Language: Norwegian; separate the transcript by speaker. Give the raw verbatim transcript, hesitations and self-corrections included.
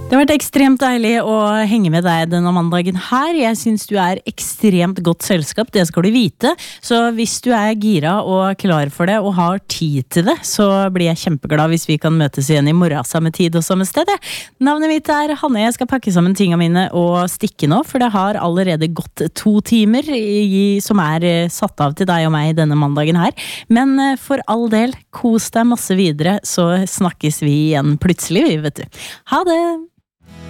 Speaker 1: Det har vært ekstremt deilig å henge med deg denne mandagen her. Jeg synes du er ekstremt godt selskap, det skal du vite. Så hvis du er gira og klar for det og har tid til det, så blir jeg kjempeglad hvis vi kan møtes igjen i morgen samme tid og samme sted. Navnet mitt er Hanne, jeg skal pakke sammen tingene mine og stikke nå, for det har allerede gått to timer i, som er satt av til deg og meg denne mandagen her. Men for all del, kos deg masse videre, så snakkes vi igjen plutselig, vet du. Ha det!